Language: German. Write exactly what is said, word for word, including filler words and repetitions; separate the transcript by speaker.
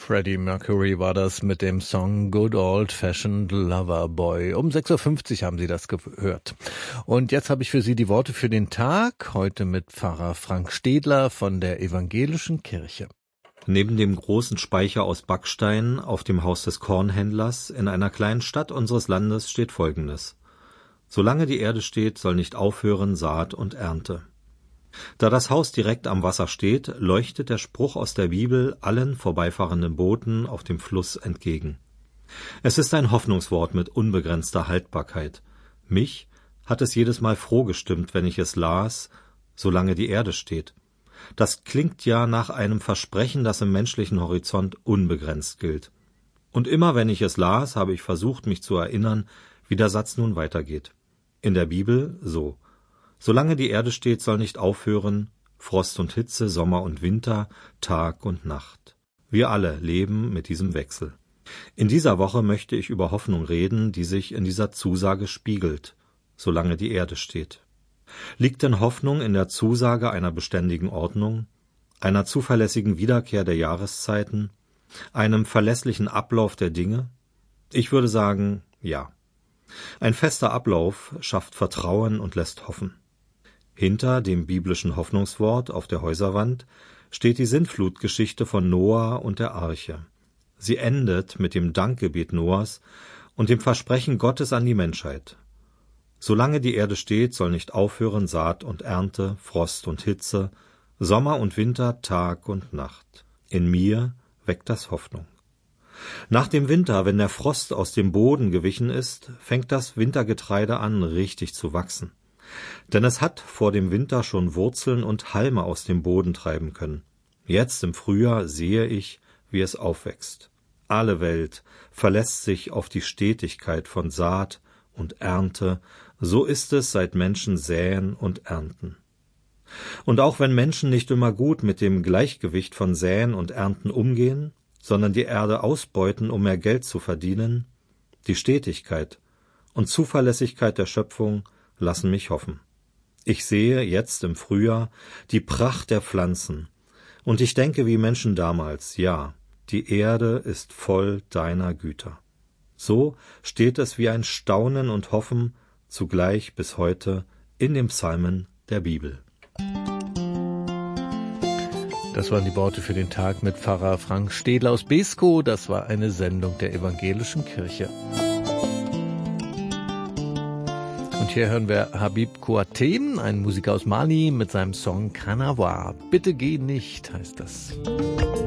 Speaker 1: Freddie Mercury war das mit dem Song Good Old Fashioned Lover Boy. Um sechs Uhr fünfzig haben Sie das gehört. Und jetzt habe ich für Sie die Worte für den Tag, heute mit Pfarrer Frank Stedler von der Evangelischen Kirche.
Speaker 2: Neben dem großen Speicher aus Backstein auf dem Haus des Kornhändlers in einer kleinen Stadt unseres Landes steht Folgendes: Solange die Erde steht, soll nicht aufhören Saat und Ernte. Da das Haus direkt am Wasser steht, leuchtet der Spruch aus der Bibel allen vorbeifahrenden Booten auf dem Fluss entgegen. Es ist ein Hoffnungswort mit unbegrenzter Haltbarkeit. Mich hat es jedes Mal froh gestimmt, wenn ich es las, solange die Erde steht. Das klingt ja nach einem Versprechen, das im menschlichen Horizont unbegrenzt gilt. Und immer wenn ich es las, habe ich versucht, mich zu erinnern, wie der Satz nun weitergeht. In der Bibel so: Solange die Erde steht, soll nicht aufhören Frost und Hitze, Sommer und Winter, Tag und Nacht. Wir alle leben mit diesem Wechsel. In dieser Woche möchte ich über Hoffnung reden, die sich in dieser Zusage spiegelt, solange die Erde steht. Liegt denn Hoffnung in der Zusage einer beständigen Ordnung, einer zuverlässigen Wiederkehr der Jahreszeiten, einem verlässlichen Ablauf der Dinge? Ich würde sagen, ja. Ein fester Ablauf schafft Vertrauen und lässt hoffen. Hinter dem biblischen Hoffnungswort auf der Häuserwand steht die Sintflutgeschichte von Noah und der Arche. Sie endet mit dem Dankgebet Noahs und dem Versprechen Gottes an die Menschheit. Solange die Erde steht, soll nicht aufhören Saat und Ernte, Frost und Hitze, Sommer und Winter, Tag und Nacht. In mir weckt das Hoffnung. Nach dem Winter, wenn der Frost aus dem Boden gewichen ist, fängt das Wintergetreide an, richtig zu wachsen. Denn es hat vor dem Winter schon Wurzeln und Halme aus dem Boden treiben können. Jetzt im Frühjahr sehe ich, wie es aufwächst. Alle Welt verlässt sich auf die Stetigkeit von Saat und Ernte. So ist es, seit Menschen säen und ernten. Und auch wenn Menschen nicht immer gut mit dem Gleichgewicht von Säen und Ernten umgehen, sondern die Erde ausbeuten, um mehr Geld zu verdienen, die Stetigkeit und Zuverlässigkeit der Schöpfung lassen mich hoffen. Ich sehe jetzt im Frühjahr die Pracht der Pflanzen, und ich denke wie Menschen damals, ja, die Erde ist voll deiner Güter. So steht es wie ein Staunen und Hoffen zugleich bis heute in den Psalmen der Bibel.
Speaker 1: Das waren die Worte für den Tag mit Pfarrer Frank Stedler aus Beeskow. Das war eine Sendung der Evangelischen Kirche. Und hier hören wir Habib Kouaté, einen Musiker aus Mali, mit seinem Song Carnaval. Bitte geh nicht, heißt das.